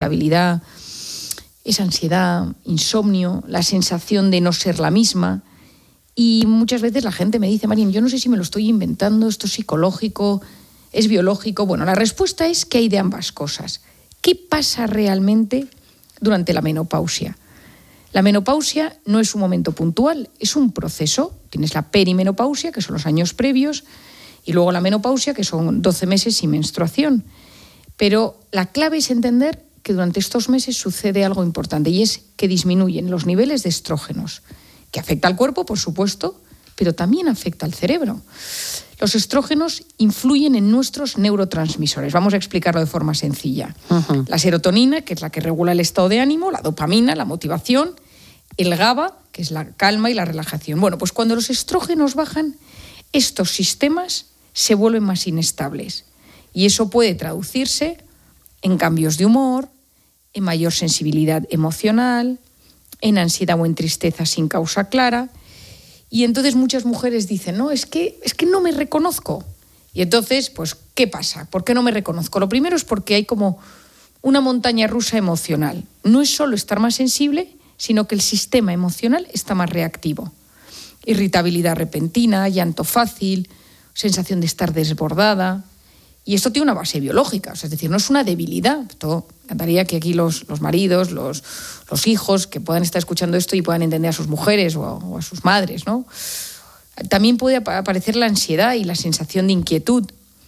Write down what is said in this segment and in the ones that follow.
irritabilidad, esa ansiedad, insomnio, la sensación de no ser la misma. Y muchas veces la gente me dice: Marín, yo no sé si me lo estoy inventando, esto es psicológico, es biológico. Bueno, la respuesta es que hay de ambas cosas. ¿Qué pasa realmente durante la menopausia? La menopausia no es un momento puntual, es un proceso. Tienes la perimenopausia, que son los años previos, y luego la menopausia, que son 12 meses sin menstruación. Pero la clave es entender que durante estos meses sucede algo importante, y es que disminuyen los niveles de estrógenos, que afecta al cuerpo, por supuesto, pero también afecta al cerebro. Los estrógenos influyen en nuestros neurotransmisores. Vamos a explicarlo de forma sencilla. Uh-huh. La serotonina, que es la que regula el estado de ánimo, la dopamina, la motivación, el GABA, que es la calma y la relajación. Bueno, pues cuando los estrógenos bajan, estos sistemas se vuelven más inestables. Y eso puede traducirse en cambios de humor, en mayor sensibilidad emocional, en ansiedad o en tristeza sin causa clara. Y entonces muchas mujeres dicen: no, es que no me reconozco. Y entonces, pues, ¿qué pasa? ¿Por qué no me reconozco? Lo primero es porque hay como una montaña rusa emocional. No es solo estar más sensible, sino que el sistema emocional está más reactivo. Irritabilidad repentina, llanto fácil, sensación de estar desbordada. Y esto tiene una base biológica, es decir, no es una debilidad. Esto, me encantaría que aquí los maridos, los hijos, que puedan estar escuchando esto y puedan entender a sus mujeres o a sus madres, ¿no? También puede aparecer la ansiedad y la sensación de inquietud,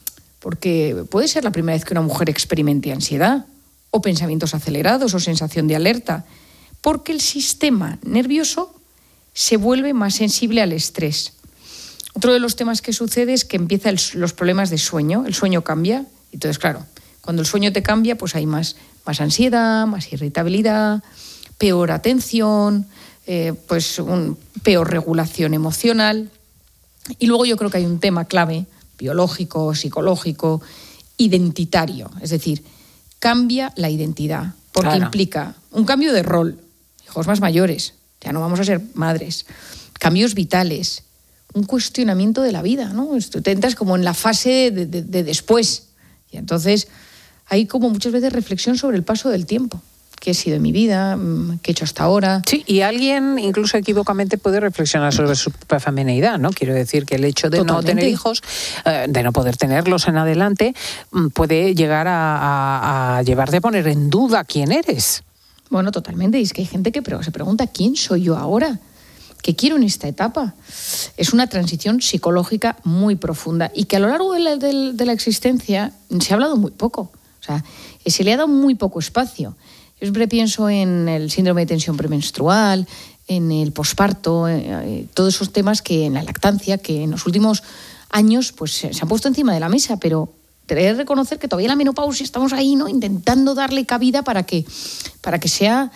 porque puede ser la primera vez que una mujer experimente ansiedad, o pensamientos acelerados, o sensación de alerta, porque el sistema nervioso se vuelve más sensible al estrés. Otro de los temas que sucede es que empiezan los problemas de sueño. El sueño cambia. Entonces, claro, cuando el sueño te cambia, pues hay más ansiedad, más irritabilidad, peor atención, peor regulación emocional. Y luego yo creo que hay un tema clave, biológico, psicológico, identitario. Es decir, cambia la identidad, porque implica un cambio de rol, hijos más mayores, ya no vamos a ser madres, cambios vitales, un cuestionamiento de la vida, ¿no? Te entras como en la fase de después. Y entonces hay como muchas veces reflexión sobre el paso del tiempo. ¿Qué ha sido en mi vida? ¿Qué he hecho hasta ahora? Sí, y alguien incluso equivocamente puede reflexionar sobre su propia feminidad, ¿no? Quiero decir que el hecho de Totalmente. no tener hijos, de no poder tenerlos en adelante, puede llegar a llevarte a poner en duda quién eres. Bueno, totalmente. Y es que hay gente que se pregunta: ¿quién soy yo ahora? ¿Qué quiero en esta etapa? Es una transición psicológica muy profunda y que a lo largo de la existencia se ha hablado muy poco. O sea, se le ha dado muy poco espacio. Yo siempre pienso en el síndrome de tensión premenstrual, en el posparto, todos esos temas que en la lactancia, que en los últimos años pues se han puesto encima de la mesa, pero te he de reconocer que todavía la menopausia estamos ahí, ¿no?, intentando darle cabida para que sea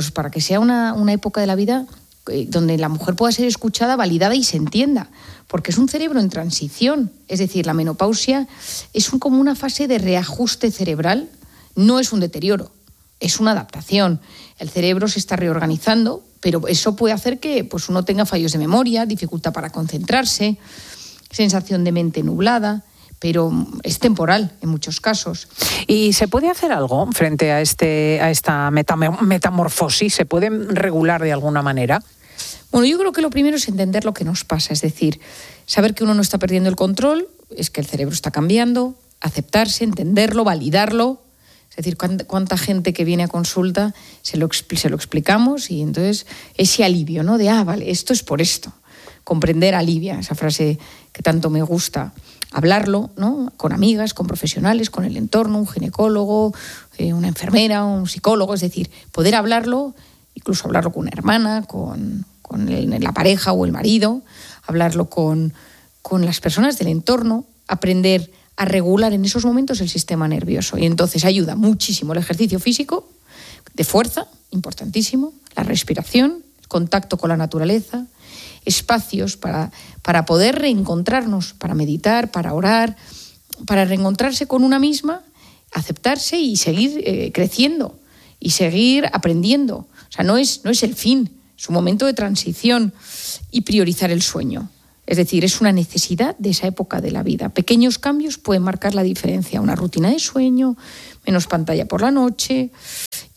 una época de la vida donde la mujer pueda ser escuchada, validada y se entienda, porque es un cerebro en transición. Es decir, la menopausia es como una fase de reajuste cerebral, no es un deterioro, es una adaptación. El cerebro se está reorganizando, pero eso puede hacer que pues, uno tenga fallos de memoria, dificultad para concentrarse, sensación de mente nublada, pero es temporal en muchos casos. ¿Y se puede hacer algo frente a esta metamorfosis? ¿Se puede regular de alguna manera? Bueno, yo creo que lo primero es entender lo que nos pasa, es decir, saber que uno no está perdiendo el control, es que el cerebro está cambiando, aceptarse, entenderlo, validarlo. Es decir, cuánta gente que viene a consulta se lo explicamos y entonces ese alivio, ¿no? De, vale, esto es por esto. Comprender alivia, esa frase que tanto me gusta. Hablarlo, ¿no?, con amigas, con profesionales, con el entorno, un ginecólogo, una enfermera, un psicólogo, es decir, poder hablarlo, incluso hablarlo con una hermana, con la pareja o el marido, hablarlo con las personas del entorno, aprender a regular en esos momentos el sistema nervioso. Y entonces ayuda muchísimo el ejercicio físico, de fuerza, importantísimo, la respiración, el contacto con la naturaleza, espacios para poder reencontrarnos, para meditar, para orar, para reencontrarse con una misma, aceptarse y seguir creciendo y seguir aprendiendo. O sea, no es el fin, es un momento de transición, y priorizar el sueño. Es decir, es una necesidad de esa época de la vida. Pequeños cambios pueden marcar la diferencia. Una rutina de sueño, menos pantalla por la noche,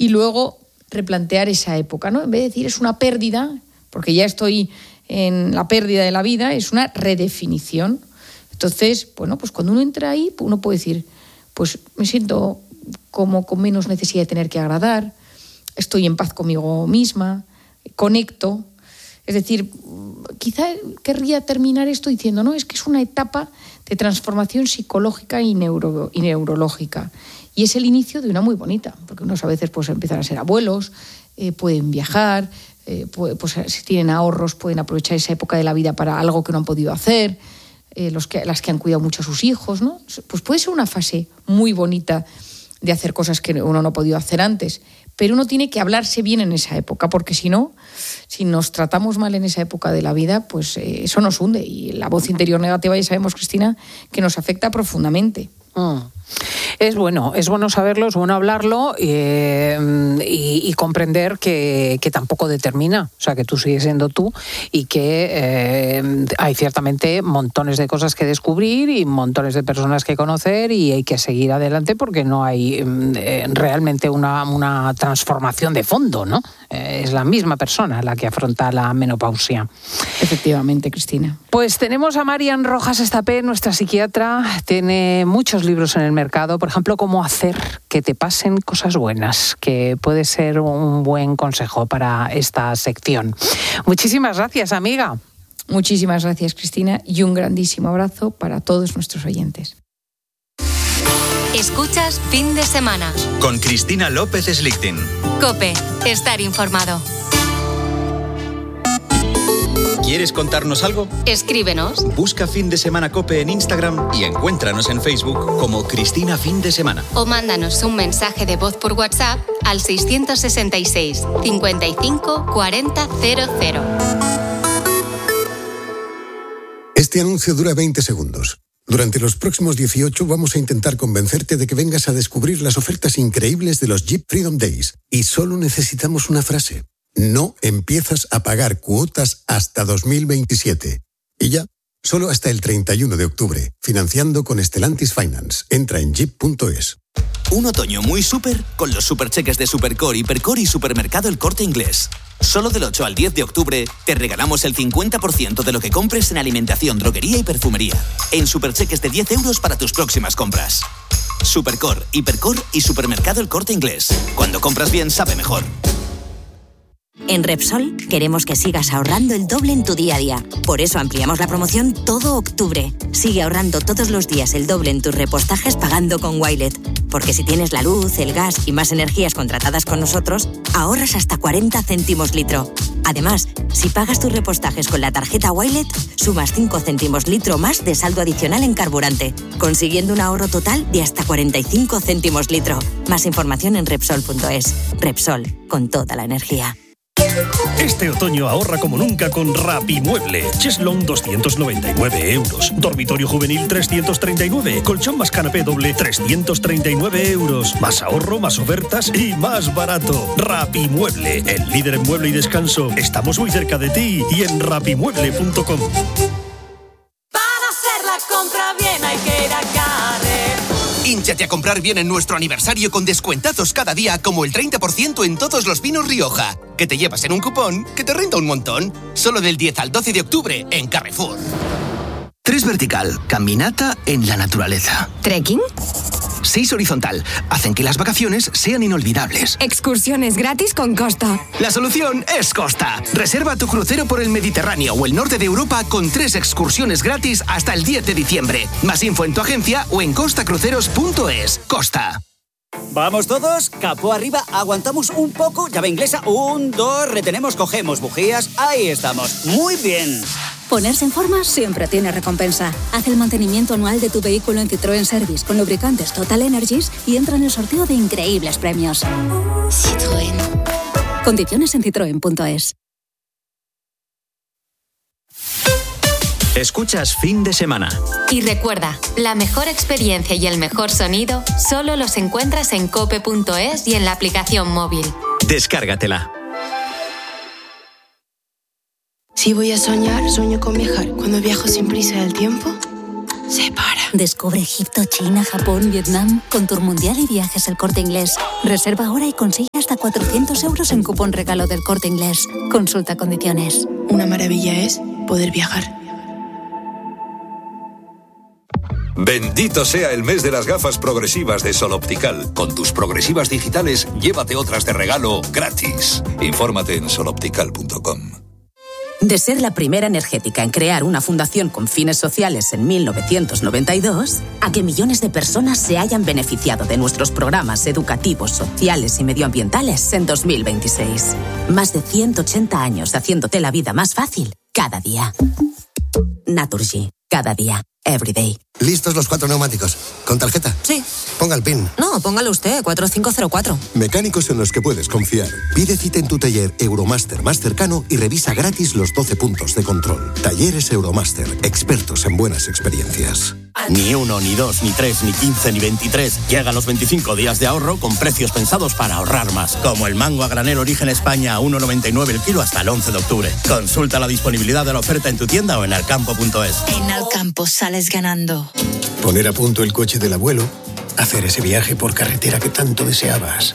y luego replantear esa época, ¿no? En vez de decir es una pérdida, porque ya estoy en la pérdida de la vida, es una redefinición. Entonces, bueno, pues cuando uno entra ahí, uno puede decir, pues me siento como con menos necesidad de tener que agradar, estoy en paz conmigo misma, conecto. Es decir, quizá querría terminar esto diciendo, no, es que es una etapa de transformación psicológica y neurológica. Y es el inicio de una muy bonita, porque unos a veces pues empiezan a ser abuelos, pueden viajar, pues si tienen ahorros pueden aprovechar esa época de la vida para algo que no han podido hacer, las que han cuidado mucho a sus hijos, ¿no? Pues puede ser una fase muy bonita de hacer cosas que uno no ha podido hacer antes, pero uno tiene que hablarse bien en esa época, porque si no, si nos tratamos mal en esa época de la vida, pues eso nos hunde, y la voz interior negativa ya sabemos, Cristina, que nos afecta profundamente. Es bueno saberlo, es bueno hablarlo y comprender que tampoco determina, o sea, que tú sigues siendo tú y que hay ciertamente montones de cosas que descubrir y montones de personas que conocer y hay que seguir adelante porque no hay realmente una transformación de fondo, ¿no? Es la misma persona la que afronta la menopausia. Efectivamente, Cristina. Pues tenemos a Marian Rojas Estapé, nuestra psiquiatra, tiene muchos libros en el mercado, por ejemplo, cómo hacer que te pasen cosas buenas, que puede ser un buen consejo para esta sección. Muchísimas gracias, amiga. Muchísimas gracias, Cristina, y un grandísimo abrazo para todos nuestros oyentes. Escuchas Fin de Semana con Cristina López Slichting. COPE, estar informado. ¿Quieres contarnos algo? Escríbenos. Busca Fin de Semana COPE en Instagram y encuéntranos en Facebook como Cristina Fin de Semana. O mándanos un mensaje de voz por WhatsApp al 666 55 40 00. Este anuncio dura 20 segundos. Durante los próximos 18 vamos a intentar convencerte de que vengas a descubrir las ofertas increíbles de los Jeep Freedom Days. Y solo necesitamos una frase. No empiezas a pagar cuotas hasta 2027. Y ya, solo hasta el 31 de octubre. Financiando con Stellantis Finance. Entra en jeep.es. Un otoño muy súper con los supercheques de Supercore, Hipercore y Supermercado El Corte Inglés. Solo del 8 al 10 de octubre te regalamos el 50% de lo que compres en alimentación, droguería y perfumería. En supercheques de 10 euros para tus próximas compras. Supercore, Hipercore y Supermercado El Corte Inglés. Cuando compras bien, sabe mejor. En Repsol queremos que sigas ahorrando el doble en tu día a día. Por eso ampliamos la promoción todo octubre. Sigue ahorrando todos los días el doble en tus repostajes pagando con Wilet. Porque si tienes la luz, el gas y más energías contratadas con nosotros, ahorras hasta 40 céntimos litro. Además, si pagas tus repostajes con la tarjeta Wilet, sumas 5 céntimos litro más de saldo adicional en carburante, consiguiendo un ahorro total de hasta 45 céntimos litro. Más información en Repsol.es. Repsol, con toda la energía. Este otoño ahorra como nunca con Rapimueble. Cheslón 299 euros. Dormitorio juvenil 339. Colchón más canapé doble 339 euros. Más ahorro, más ofertas y más barato. Rapimueble, el líder en mueble y descanso. Estamos muy cerca de ti y en rapimueble.com. Para hacer la compra bien hay que ir a Carrer. Hínchate a comprar bien en nuestro aniversario con descuentazos cada día, como el 30% en todos los vinos Rioja, que te llevas en un cupón que te renta un montón. Solo del 10 al 12 de octubre en Carrefour. 3 vertical, caminata en la naturaleza. ¿Trekking? 6 horizontal, hacen que las vacaciones sean inolvidables. Excursiones gratis con Costa. La solución es Costa. Reserva tu crucero por el Mediterráneo o el norte de Europa con 3 excursiones gratis hasta el 10 de diciembre. Más info en tu agencia o en costacruceros.es. Costa. Vamos todos, capó arriba, aguantamos un poco, llave inglesa, 1, 2, retenemos, cogemos bujías, ahí estamos, muy bien. Ponerse en forma siempre tiene recompensa. Haz el mantenimiento anual de tu vehículo en Citroën Service con lubricantes Total Energies y entra en el sorteo de increíbles premios. Citroën. Condiciones en citroen.es. Escuchas Fin de Semana. Y recuerda, la mejor experiencia y el mejor sonido solo los encuentras en cope.es y en la aplicación móvil. Descárgatela. Si voy a soñar, sueño con viajar. Cuando viajo sin prisa del tiempo, Separa. Descubre Egipto, China, Japón, Vietnam, con Tour Mundial y Viajes El Corte Inglés. Reserva ahora y consigue hasta 400 euros en cupón regalo del Corte Inglés. Consulta condiciones. Una maravilla es poder viajar. Bendito sea el mes de las gafas progresivas de Sol Optical. Con tus progresivas digitales, llévate otras de regalo gratis. Infórmate en soloptical.com. De ser la primera energética en crear una fundación con fines sociales en 1992, a que millones de personas se hayan beneficiado de nuestros programas educativos, sociales y medioambientales en 2026. Más de 180 años haciéndote la vida más fácil cada día. Naturgy. Cada día. Everyday. ¿Listos los 4 neumáticos? ¿Con tarjeta? Sí. Ponga el PIN. No, póngalo usted, 4504. Mecánicos en los que puedes confiar. Pide cita en tu taller Euromaster más cercano y revisa gratis los 12 puntos de control. Talleres Euromaster, expertos en buenas experiencias. Ni 1, ni 2, ni 3, ni 15, ni 23. Llegan los 25 días de ahorro con precios pensados para ahorrar más. Como el mango a granel Origen España a 1,99 el kilo hasta el 11 de octubre. Consulta la disponibilidad de la oferta en tu tienda o en alcampo.es. En Alcampo sales ganando. Poner a punto el coche del abuelo, hacer ese viaje por carretera que tanto deseabas.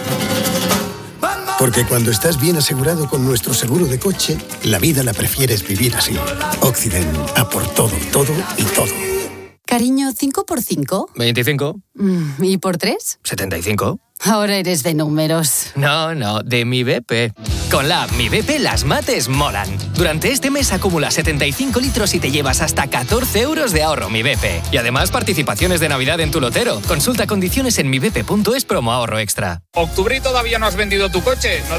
Porque cuando estás bien asegurado con nuestro seguro de coche, la vida la prefieres vivir así. Occident, a por todo, todo y todo. Cariño, ¿5 por 5? 25. ¿Y por 3? 75. Ahora eres de números. No, de Mi BP. Con la app Mi BP las mates molan. Durante este mes acumula 75 litros y te llevas hasta 14 euros de ahorro Mi BP. Y además participaciones de Navidad en tu lotero. Consulta condiciones en mibp.es promo ahorro extra. ¿Octubre y todavía no has vendido tu coche?